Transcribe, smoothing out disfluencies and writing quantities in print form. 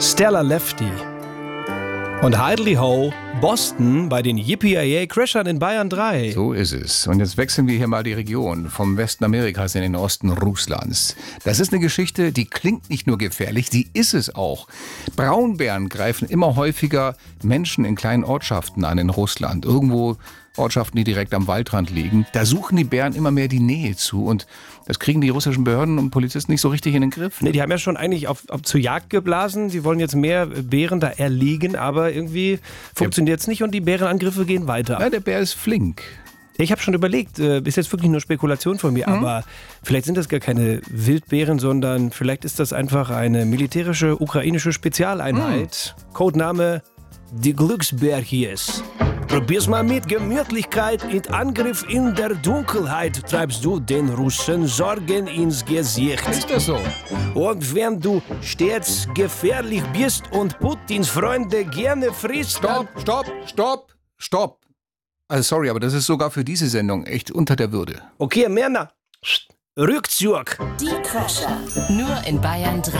Stella Lefty und Heidli Ho, Boston bei den Yippie-Crashern in Bayern 3. So ist es. Und jetzt wechseln wir hier mal die Region vom Westen Amerikas in den Osten Russlands. Das ist eine Geschichte, die klingt nicht nur gefährlich, die ist es auch. Braunbären greifen immer häufiger Menschen in kleinen Ortschaften an in Russland. Irgendwo Ortschaften, die direkt am Waldrand liegen. Da suchen die Bären immer mehr die Nähe zu. Und das kriegen die russischen Behörden und Polizisten nicht so richtig in den Griff. Nee, die haben ja schon eigentlich auf zur Jagd geblasen. Sie wollen jetzt mehr Bären da erlegen, aber irgendwie funktioniert es nicht und die Bärenangriffe gehen weiter. Ja, der Bär ist flink. Ich habe schon überlegt, ist jetzt wirklich nur Spekulation von mir, aber vielleicht sind das gar keine Wildbären, sondern vielleicht ist das einfach eine militärische ukrainische Spezialeinheit. Codename die Glücksbärchies. Probier's mal mit Gemütlichkeit in Angriff in der Dunkelheit, treibst du den Russen Sorgen ins Gesicht. Ist das so? Und wenn du stets gefährlich bist und Putins Freunde gerne frisst, Stopp! Also sorry, aber das ist sogar für diese Sendung echt unter der Würde. Okay, Männer, Rückzug. Die Crasher. Nur in Bayern 3.